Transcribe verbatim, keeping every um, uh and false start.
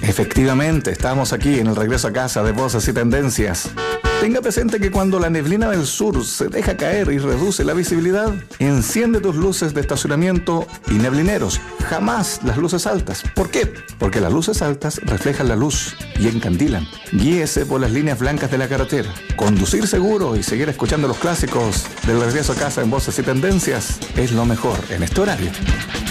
Efectivamente, estamos aquí en el regreso a casa de Voces y Tendencias. Tenga presente que cuando la neblina del sur se deja caer y reduce la visibilidad, enciende tus luces de estacionamiento y neblineros, jamás las luces altas. ¿Por qué? Porque las luces altas reflejan la luz y encandilan. Guíese por las líneas blancas de la carretera. Conducir seguro y seguir escuchando los clásicos del regreso a casa en Voces y Tendencias es lo mejor en este horario.